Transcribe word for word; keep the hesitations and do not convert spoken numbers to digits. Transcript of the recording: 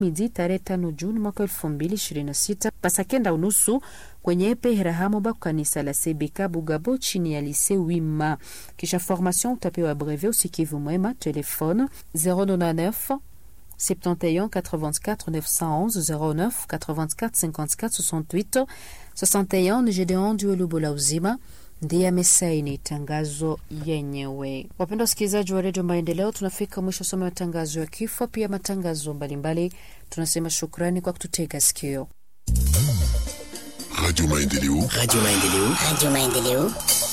midi tarehe tano Juni mwaka elfu mbili ishirini na sita pasakenda unusu kwenye epe hirahamoba kanisa la C B K Bugabo chini ya lise Wima. Kisha formation utapewa brevet usikivu mwema. Telefone zero neuf soixante et un quatre-vingt-quatre neuf cent onze zero neuf quatre-vingt-quatre cinquante-quatre soixante-huit soixante et un. Ni Gedeon Diolubo la uzima ndiye amesaini tangazo yenyewe. Wapenda wasikilizaji wa Radio Maendeleo, tunafika mwisho somo ya tangazo ya kifo pia matangazo mbalimbali. Tunasema shukrani kwa kututega sikio. Radio Maendeleo. Radio Maendeleo. Radio Maendeleo.